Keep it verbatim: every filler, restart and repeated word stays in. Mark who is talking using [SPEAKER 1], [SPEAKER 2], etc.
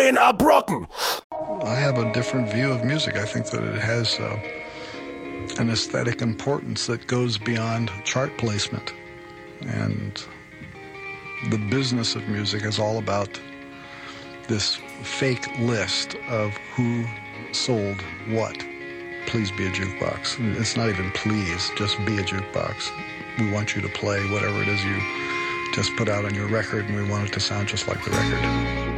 [SPEAKER 1] in a Brocken.
[SPEAKER 2] I have a different view of music. I think that it has uh, an aesthetic importance that goes beyond chart placement. And the business of music is all about this fake list of who sold what. Please be a jukebox. It's not even please, just be a jukebox. We want you to play whatever it is you just put out on your record, and we want it to sound just like the record.